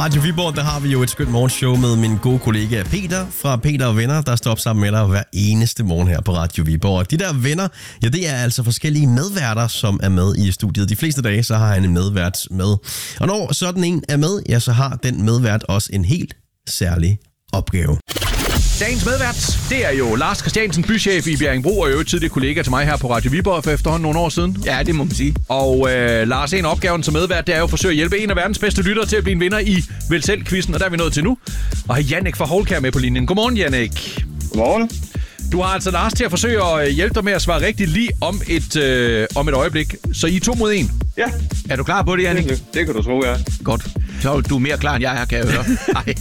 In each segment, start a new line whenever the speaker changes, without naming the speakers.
Radio Viborg, der har vi jo et skønt morgenshow med min gode kollega Peter fra Peter og Venner, der står op sammen med dig hver eneste morgen her på Radio Viborg. Og de der venner, ja, det er altså forskellige medværter, som er med i studiet. De fleste dage, så har han en medvært med. Og når sådan en er med, ja, så har den medvært også en helt særlig opgave.
Dagens medvært, det er jo Lars Christiansen, bychef i Bjerringbro, og jo tidligere kollega til mig her på Radio Viborg for efterhånden nogle år siden.
Ja, det må man sige.
Og Lars, en af opgaven som medvært, det er jo at forsøge at hjælpe en af verdens bedste lyttere til at blive en vinder i Vel Selv-quizzen, og der er vi nået til nu. Og har Jannik fra Holkær med på linjen. Godmorgen, Jannik.
Godmorgen.
Du har altså Lars til at forsøge at hjælpe dig med at svare rigtigt lige om et øjeblik. Så I er 2 mod 1.
Ja.
Er du klar på det, Jannik?
Det kan du tro, ja.
Godt. Så er du mere klar, end jeg er, kan jeg høre.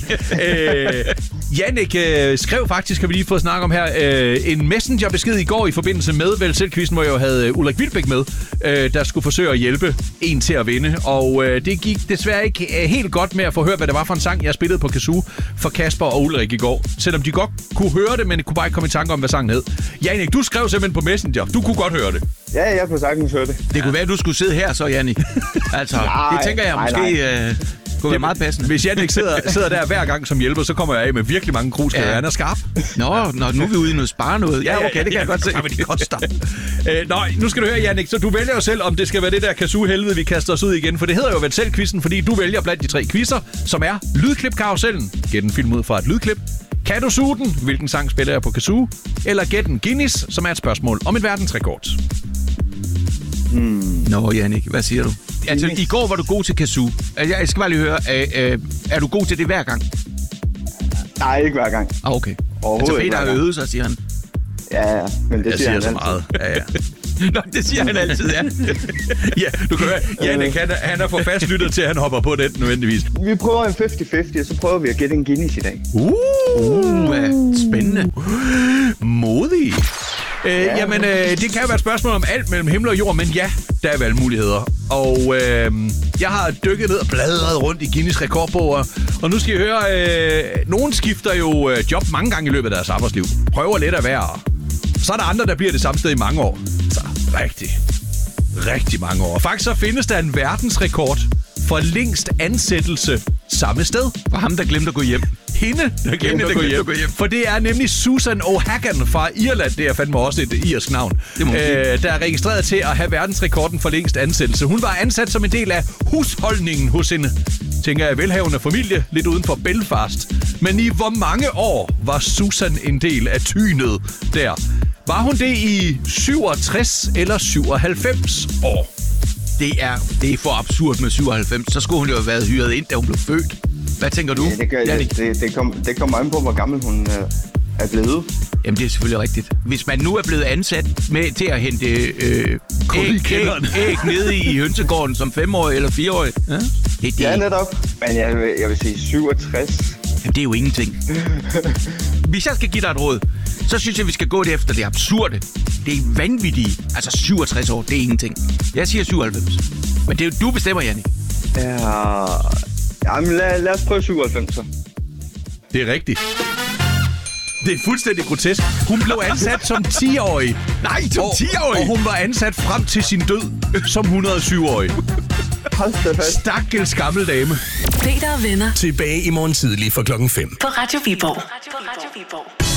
Jannik skrev faktisk, har vi lige fået snak om her, en messengerbesked i går i forbindelse med Vel Selv-quizzen, hvor jeg jo havde Ulrik Wilbæk med, der skulle forsøge at hjælpe en til at vinde. Og det gik desværre ikke helt godt med at få hørt, hvad det var for en sang, jeg spillede på kazoo for Kasper og Ulrik i går. Selvom de godt kunne høre det, men kunne bare ikke komme i tanke om, hvad sangen hed. Jannik, du skrev simpelthen på Messenger. Du kunne godt høre det.
Ja, jeg kunne sagtens høre det.
Det kunne være, at du skulle sidde her så, Jannik. Altså, det tænker jeg måske kunne være meget passende.
Hvis Jannik sidder der hver gang som hjælper, så kommer jeg af med virkelig mange kruskader. Ja. Han er skarp.
Nå, nu er vi ude i noget spare noget. Ja, okay, det kan jeg godt se.
Men det koster. Nu skal du høre, Jannik, så du vælger jo selv, om det skal være det der kazoo-helvede, vi kaster os ud igen. For det hedder jo Vel Selv-quizzen, fordi du vælger blandt de 3 quizzer, som er Lydklip-karusellen. Gæt en film ud fra et lydklip. Kan du suge den? Hvilken sang spiller jeg på kazoo? Eller gæt en Guinness, som er et spørgsmål om en verdensrekord.
Nå, Jannik, hvad siger du? Altså, i går var du god til kazoo. Jeg skal bare lige høre, er du god til det hver gang?
Nej, ikke hver gang.
Okay. Altså, Peter har øvet sig, siger han.
Ja, men det siger han
så
altid.
meget. Ja.
Nå, det siger han altid, ja.
Ja, du kan høre, Jannik, han er for fastlyttet til, at han hopper på den nødvendigvis.
Vi prøver en 50-50, og så prøver vi at gætte en Guinness i dag.
Spændende.
Modig. Jamen, det kan jo være et spørgsmål om alt mellem himmel og jord, men ja, der er valgmuligheder. Og jeg har dykket ned og bladret rundt i Guinness rekordbog, og nu skal I høre, nogen skifter jo job mange gange i løbet af deres arbejdsliv. Prøver lidt at være. Så er der andre, der bliver det samme sted i mange år. Så rigtig mange år. Faktisk så findes der en verdensrekord for længst ansættelse samme sted.
For ham, der glemte at gå hjem.
Hende, der glemte at gå hjem. For det er nemlig Susan O'Hagan fra Irland. Det er fandme også et irsk navn. Der er registreret til at have verdensrekorden for længst ansættelse. Hun var ansat som en del af husholdningen hos hende. Tænker jeg, velhavende familie, lidt uden for Belfast. Men i hvor mange år var Susan en del af tynet der? Var hun det i 67 eller 97 år?
Det er for absurd med 97. Så skulle hun jo have været hyret ind, da hun blev født. Hvad tænker du?
Ja, det kommer an på, hvor gammel hun er blevet.
Jamen, det er selvfølgelig rigtigt. Hvis man nu er blevet ansat til at hente æg nede i hønsegården som 5-årig eller 4-årig. Ja, det.
Ja, netop. Men jeg vil sige 67.
Jamen, det er jo ingenting. Hvis jeg skal give dig et råd, så synes jeg, vi skal gå det efter det absurde. Det er vanvittigt. Altså 67 år, det er ingenting. Jeg siger 97. Men det er jo du bestemmer, Jannik.
Jamen, lad os prøve 97 så.
Det er rigtigt. Det er fuldstændig grotesk. Hun blev ansat som 10-årig.
Nej, som 10-årig?
Og hun var ansat frem til sin død som 107-årig.
Hold da fast.
Stakkels gammel dame.
Peter og Venner.
Tilbage i morgen tidlig fra 5:00.
På Radio Viborg.